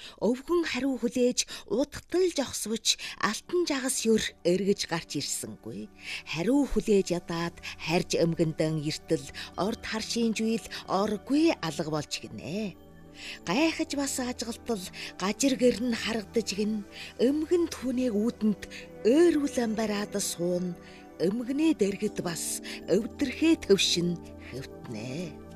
Өвгөн хариу хүлээж удахтал жогсвч алтан жагас юр эргэж гарч ирсэнгүй. Хариу хүлээж ядаад харж өмгөндөн эртэл орд харшийн жуйл оргүй алга болж гинэ. Гайхаж бас ажгалтал гажир гэрн харагдаж гин өмгөн түүний үүдэнд өөрүүлэн бараад суун өмгний дэргэд бас өвдөрхөө төвшин хөвтнэ.